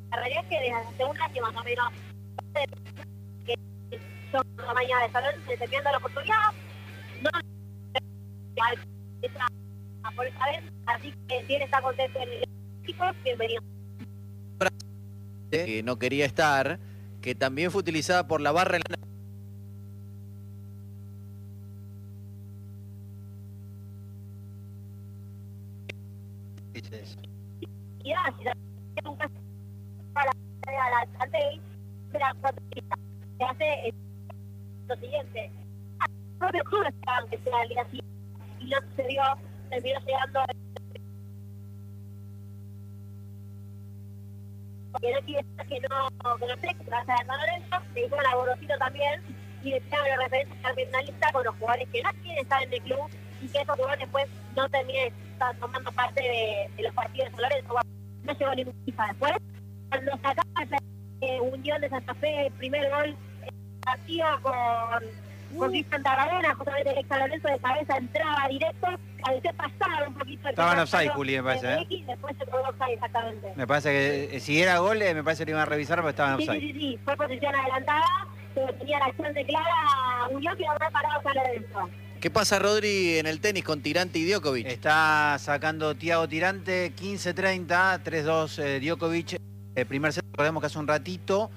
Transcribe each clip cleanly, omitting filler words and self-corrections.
La realidad es que desde hace un año más o menos, que son tamaño de salón, desempeñando la oportunidad, no por esa vez, así que si él está contento en el equipo, bienvenido. Que no quería estar, que también fue utilizada por la barra en la... Y un caso para la antes de la protesta, se hace lo siguiente. Los propios clubes estaban que sea el día así, y no sucedió, terminó llegando porque no quiere que no sé, que va a ser San Lorenzo, se hizo el Alborocito también, y le hicieron la referencia ambientalista con los jugadores que no quieren estar en el club, y que esos jugadores después no terminen tomando parte de los partidos de San Lorenzo. Bueno, no llegó ningún FIFA después. Cuando sacaba Unión de Santa Fe, el primer gol partido con Cristian Tarragona, justamente el San Lorenzo de cabeza entraba directo, cabecé pasado un poquito. Estaba en offside, Juli, me parece, ¿eh? Después se colgó offside, exactamente. Me parece que si era gol, me parece que lo iban a revisar, pero estaba en offside. Sí, fue posición adelantada, pero tenía la acción de clara Unión, que habrá parado San Lorenzo. ¿Qué pasa, Rodri, en el tenis con Tirante y Djokovic? Está sacando Thiago Tirante, 15-30, 3-2 Djokovic. El primer set, recordemos que hace un ratito.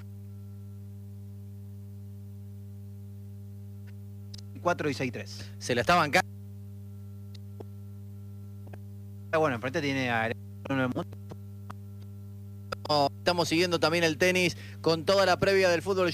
4 y 6-3. Se la está bancando. Bueno, enfrente tiene a uno del mundo. Estamos siguiendo también el tenis con toda la previa del fútbol.